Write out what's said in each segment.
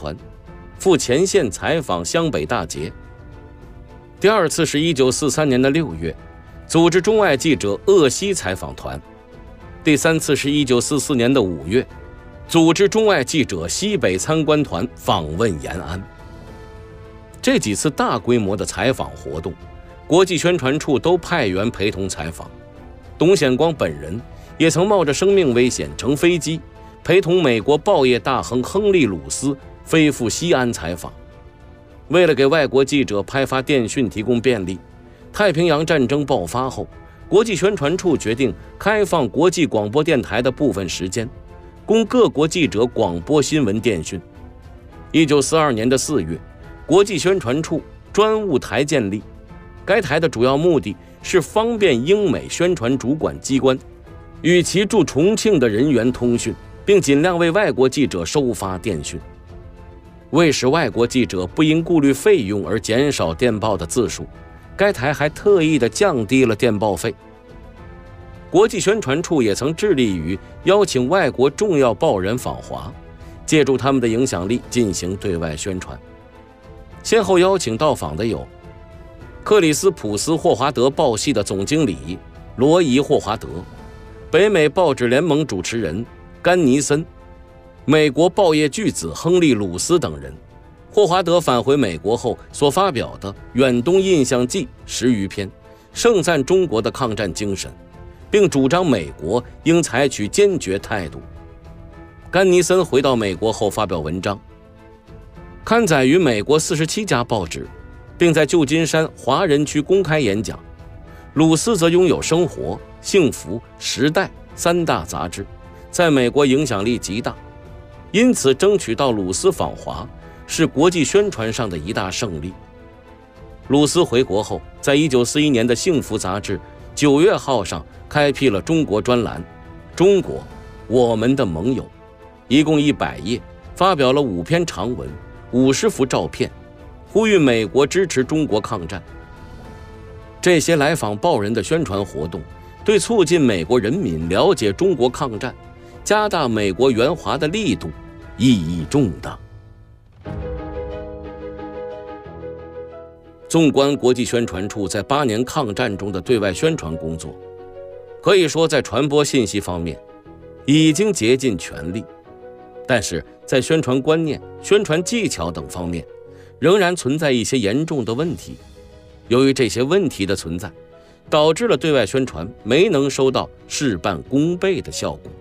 团，赴前线采访湘北大捷。第二次是1943年的6月，组织中外记者鄂西采访团。第三次是1944年的5月，组织中外记者西北参观团访问延安。这几次大规模的采访活动，国际宣传处都派员陪同采访。董显光本人也曾冒着生命危险乘飞机，陪同美国报业大亨亨利·鲁斯飞赴西安采访。为了给外国记者派发电讯提供便利，太平洋战争爆发后，国际宣传处决定开放国际广播电台的部分时间，供各国记者广播新闻电讯。1942年的4月，国际宣传处专务台建立，该台的主要目的是方便英美宣传主管机关与其驻重庆的人员通讯，并尽量为外国记者收发电讯。为使外国记者不因顾虑费用而减少电报的字数，该台还特意地降低了电报费。国际宣传处也曾致力于邀请外国重要报人访华，借助他们的影响力进行对外宣传。先后邀请到访的有克里斯普斯霍华德报系的总经理罗伊霍华德、北美报纸联盟主持人甘尼森、美国报业巨子亨利·鲁斯等人。霍华德返回美国后所发表的《远东印象记》10余篇，盛赞中国的抗战精神，并主张美国应采取坚决态度。甘尼森回到美国后发表文章，刊载于美国47家报纸，并在旧金山华人区公开演讲。鲁斯则拥有《生活》、《幸福》、《时代》3大杂志，在美国影响力极大，因此争取到鲁斯访华是国际宣传上的一大胜利。鲁斯回国后，在1941年的《幸福》杂志9月号上开辟了中国专栏，中国，我们的盟友，一共100页，发表了5篇长文、50幅照片，呼吁美国支持中国抗战。这些来访报人的宣传活动，对促进美国人民了解中国抗战，加大美国援华的力度意义重大。纵观国际宣传处在8年抗战中的对外宣传工作，可以说在传播信息方面已经竭尽全力，但是在宣传观念、宣传技巧等方面仍然存在一些严重的问题。由于这些问题的存在，导致了对外宣传没能收到事半功倍的效果。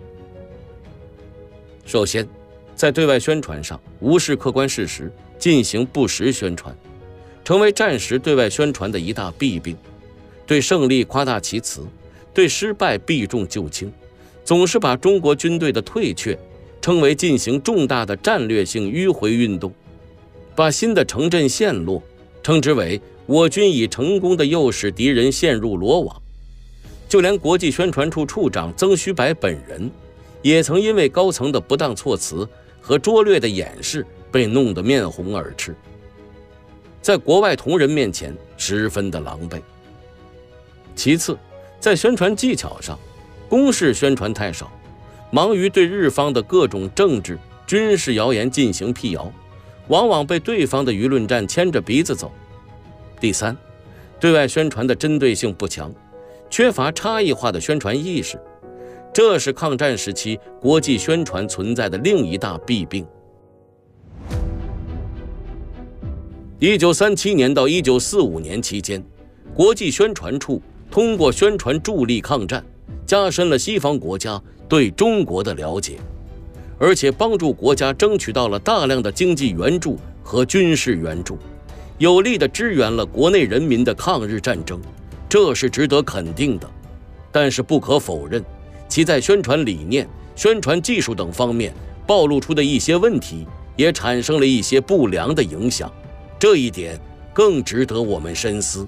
首先，在对外宣传上无视客观事实，进行不实宣传，成为战时对外宣传的一大弊病。对胜利夸大其词，对失败避重就轻，总是把中国军队的退却称为进行重大的战略性迂回运动，把新的城镇陷落称之为我军已成功地诱使敌人陷入罗网。就连国际宣传处处长曾虚白本人也曾因为高层的不当措辞和拙劣的掩饰被弄得面红耳赤，在国外同仁面前十分的狼狈。其次，在宣传技巧上，公式宣传太少，忙于对日方的各种政治、军事谣言进行辟谣，往往被对方的舆论战牵着鼻子走。第三，对外宣传的针对性不强，缺乏差异化的宣传意识，这是抗战时期国际宣传存在的另一大弊病。1937年到1945年期间，国际宣传处通过宣传助力抗战，加深了西方国家对中国的了解，而且帮助国家争取到了大量的经济援助和军事援助，有力地支援了国内人民的抗日战争，这是值得肯定的。但是不可否认，其在宣传理念、宣传技术等方面暴露出的一些问题，也产生了一些不良的影响，这一点更值得我们深思。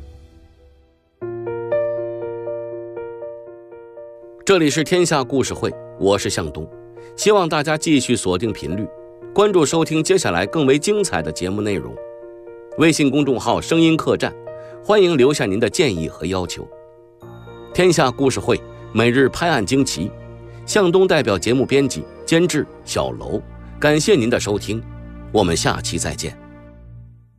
这里是天下故事会，我是向东，希望大家继续锁定频率，关注收听接下来更为精彩的节目内容。微信公众号声音客栈，欢迎留下您的建议和要求。天下故事会每日拍案惊奇，向东代表节目编辑监制小楼，感谢您的收听， 我们下期再见。